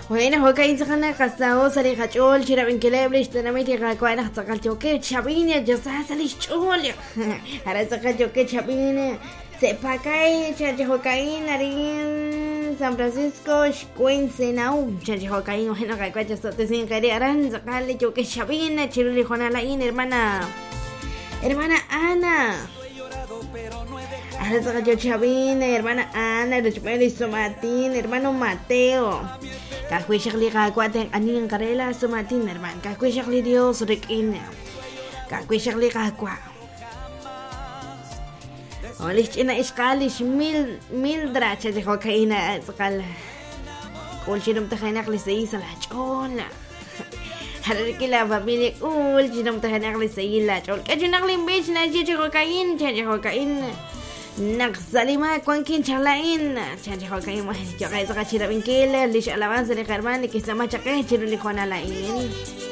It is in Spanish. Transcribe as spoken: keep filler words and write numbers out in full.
Bueno, jokain sakana kasao sali hachol chira vinkeleble ishtanamiti kakwana sakal choke chabine jasa sali chol. Ara sakal choke chabine se pakai chaje jokain ari San Francisco Quincenau chaje jokain bueno kakwa sote sin kare aran sakal choke chabine chiruli jonala in hermana hermana Ana. Ahora saca yo Chavine, hermana Ana, Rochmeli Somatín, hermano Mateo. Kakui Shakli Kakwateng Aning Karela Somatín, hermano. Kakui Shakli Dios Rikina. Kakui Shakli Kakwa. Olish China Iskalish Mil Mildra Chaje Hokaina Sakal. Kulchirum Tahanak Liseisa La Chola. Hariki la familia ul chinam tahanak Liseila Chol. Kajunak Limbich na Chichi Hokain, Chaje Hokain. Naksalima kwankin chalain chaje hokain mo yo kay sa kachira vinkele lish alabanza ni Carmen que se macha que chiru li khona lain